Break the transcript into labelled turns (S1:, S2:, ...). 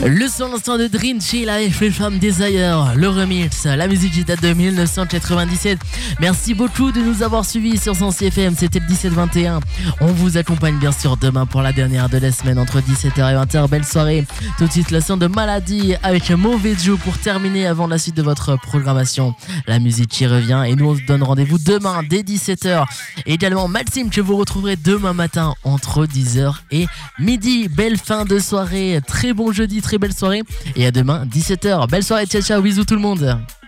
S1: Le son l'instant de Dream Chill avec Freedom Desire, le remix, la musique qui date de 1997. Merci beaucoup de nous avoir suivis sur Sens FM, c'était le 17-21. On vous accompagne bien sûr demain pour la dernière de la semaine entre 17h et 20h. Belle soirée. Tout de suite le son de Maladie avec Mauvais Joe pour terminer avant la suite de votre programmation. La musique qui revient et nous on se donne rendez-vous demain dès 17h. Et également Maxime que vous retrouverez demain matin entre 10h et midi. Belle fin de soirée, très bon jeudi, très belle soirée et à demain 17h. Belle soirée, ciao ciao, bisous tout le monde.